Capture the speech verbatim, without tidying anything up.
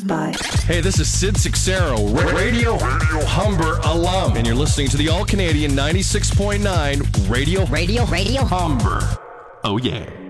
by. Hey, this is Sid Sixero, ra- Radio, Radio Humber alum, and you're listening to the All-Canadian ninety-six point nine Radio, Radio, Radio Humber. Oh, yeah.